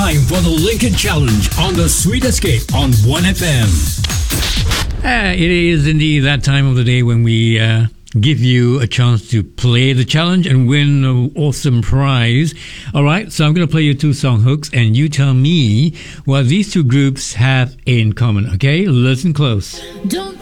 time for the Lincoln Challenge on the Sweet Escape on 1FM. It is indeed that time of the day when we give you a chance to play the challenge and win an awesome prize. All right, so I'm going to play you two song hooks and you tell me what these two groups have in common. Okay, listen close. Don't